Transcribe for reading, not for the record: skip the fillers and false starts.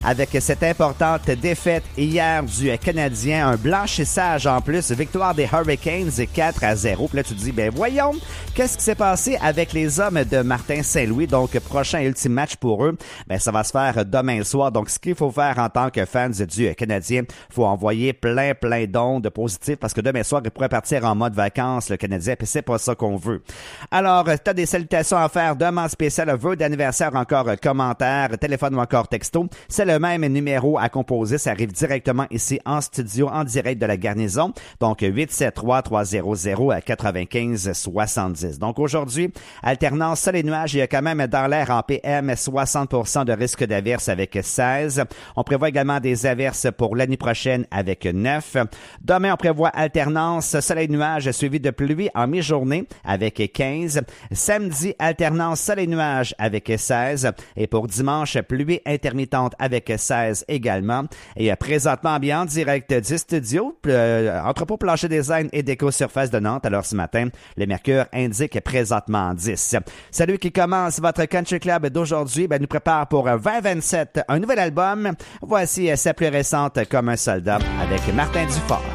Avec cette importante défaite hier du Canadien, un blanchissage en plus, victoire des Hurricanes 4-0. Puis là, tu te dis, ben voyons, qu'est-ce qui s'est passé avec les hommes de Martin Saint-Louis? Donc, prochain et ultime match pour eux, ben ça va se faire demain soir. Donc, ce qu'il faut faire en tant que fans du Canadien, faut envoyer plein d'ondes positives parce que demain soir, ils pourraient partir en mode vacances, le Canadien, puis c'est pas ça qu'on veut. Alors, t'as des salutations à faire, demande spéciale, vœux d'anniversaire, encore commentaires, téléphone ou encore texto. C'est le même numéro à composer. Ça arrive directement ici en studio, en direct de la garnison. Donc, 873-300-95-70. Donc, aujourd'hui, alternance sol et nuages. Il y a quand même dans l'air en PM 60% de risque d'averse avec 16. On prévoit également des averses pour l'année prochaine avec 9. Demain, on prévoit alternance soleil nuages suivi de pluie en mi-journée avec 15. Samedi, alternance soleil nuages avec 16. Et pour dimanche, pluie intermittente avec 16 également. Et présentement, bien en direct du studio, entrepôt plancher design et déco surface de Nantes. Alors ce matin, le mercure indique présentement 10. Salut qui commence votre Country Club d'aujourd'hui, nous prépare pour 2027 un nouvel album. Voici sa plus récente Comme un soldat avec Martin Dufort.